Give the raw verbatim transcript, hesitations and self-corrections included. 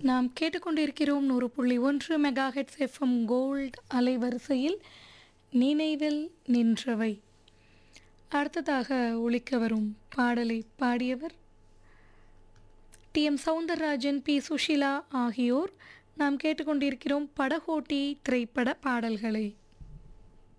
நாம் கேட்டுக்கொண்டிருக்கிறோம் நூறு புள்ளி ஒன்று மெகா ஹெட்ஸ் எஃப்எம் கோல்ட் அலைவரிசையில் நினைவில் நின்றவை. அடுத்ததாக ஒலிக்க வரும் பாடலை பாடியவர் D M Soundararajan, B Sushila ஆகியோர். நாம் கேட்டுக்கொண்டிருக்கிறோம் படகோட்டி திரைப்பட பாடல்களை.